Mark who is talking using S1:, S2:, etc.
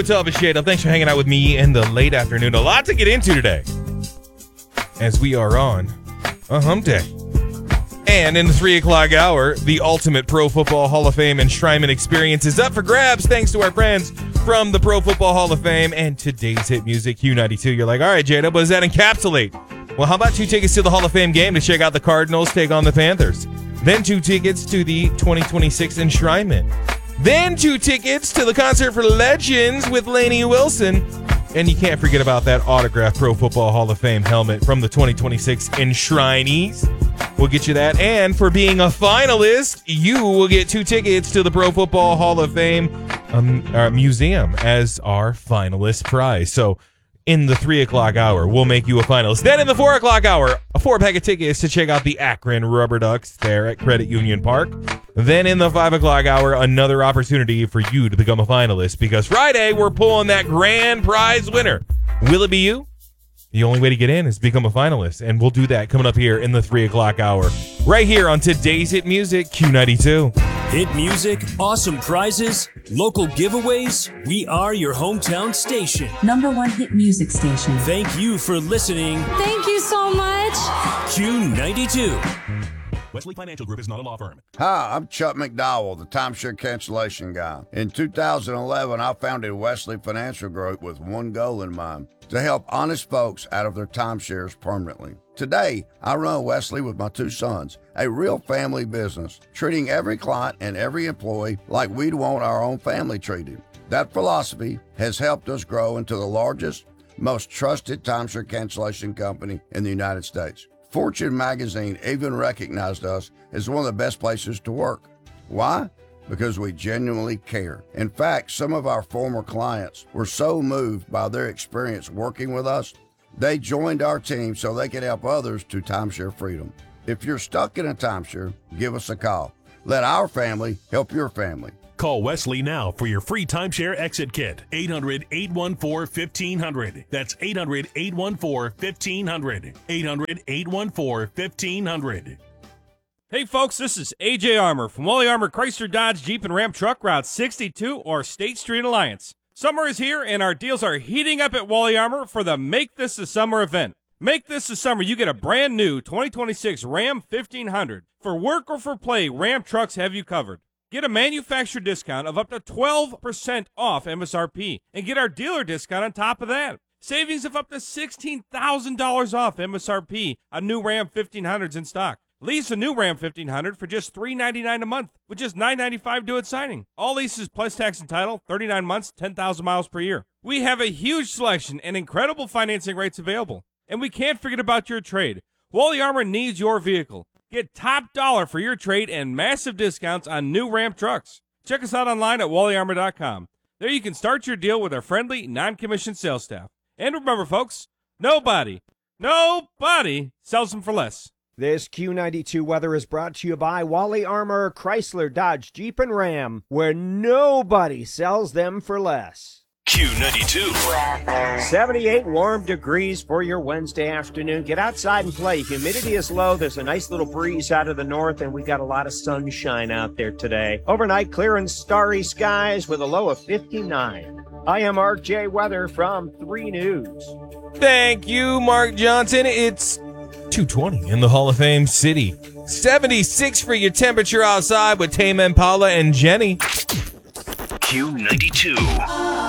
S1: What's up, it's Shade. Thanks for hanging out with me in the late afternoon. A lot to get into today as we are on a hump day. And in the 3 o'clock hour, the ultimate Pro Football Hall of Fame enshrinement experience is up for grabs thanks to our friends from the Pro Football Hall of Fame and today's hit music, Q92. You're like, all right, Jada, what does that encapsulate? Well, how about 2 tickets to the Hall of Fame game to check out the Cardinals take on the Panthers? Then 2 tickets to the 2026 enshrinement. Then 2 tickets to the Concert for Legends with Lainey Wilson. And you can't forget about that autographed Pro Football Hall of Fame helmet from the 2026 enshrinees. We'll get you that. And for being a finalist, you will get 2 tickets to the Pro Football Hall of Fame museum as our finalist prize. So in the 3 o'clock hour, we'll make you a finalist. Then in the 4 o'clock hour, a 4-pack of tickets to check out the Akron Rubber Ducks there at Credit Union Park. Then in the 5 o'clock hour, another opportunity for you to become a finalist because Friday, we're pulling that grand prize winner. Will it be you? The only way to get in is become a finalist, and we'll do that coming up here in the 3 o'clock hour. Right here on today's Hit Music, Q92.
S2: Hit music, awesome prizes, local giveaways. We are your hometown station.
S3: #1 hit music station.
S2: Thank you for listening.
S4: Thank you so much.
S2: Q92.
S5: Wesley Financial Group is not a law firm.
S6: Hi, I'm Chuck McDowell, the timeshare cancellation guy. In 2011, I founded Wesley Financial Group with one goal in mind, to help honest folks out of their timeshares permanently. Today, I run Wesley with my 2 sons, a real family business, treating every client and every employee like we'd want our own family treated. That philosophy has helped us grow into the largest, most trusted timeshare cancellation company in the United States. Fortune magazine even recognized us as one of the best places to work. Why? Because we genuinely care. In fact, some of our former clients were so moved by their experience working with us, they joined our team so they could help others to timeshare freedom. If you're stuck in a timeshare, give us a call. Let our family help your family.
S5: Call Wesley now for your free timeshare exit kit. 800-814-1500. That's 800-814-1500. 800-814-1500.
S7: Hey folks, this is AJ Armour from Wally Armour Chrysler Dodge Jeep and Ram Truck Route 62 or State Street Alliance. Summer is here and our deals are heating up at Wally Armour for the Make This a Summer event. Make this a summer, you get a brand new 2026 Ram 1500. For work or for play, Ram trucks have you covered. Get a manufacturer discount of up to 12% off MSRP and get our dealer discount on top of that. Savings of up to $16,000 off MSRP on new Ram 1500s in stock. Lease a new Ram 1500 for just $399 a month with just $995 due at signing. All leases plus tax and title, 39 months, 10,000 miles per year. We have a huge selection and incredible financing rates available. And we can't forget about your trade. Wally Armour needs your vehicle. Get top dollar for your trade and massive discounts on new Ram trucks. Check us out online at wallyarmour.com. There you can start your deal with our friendly, non-commissioned sales staff. And remember, folks, nobody sells them for less.
S8: This Q92 weather is brought to you by Wally Armour, Chrysler, Dodge, Jeep, and Ram, where nobody sells them for less.
S2: Q92.
S8: 78 warm degrees for your Wednesday afternoon. Get outside and play. Humidity is low. There's a nice little breeze out of the north, and we got a lot of sunshine out there today. Overnight, clear and starry skies with a low of 59. I am Mark J. Weather from 3 News.
S1: Thank you, Mark Johnson. It's 220 in the Hall of Fame city. 76 for your temperature outside with Tame Impala and Jenny.
S2: Q92.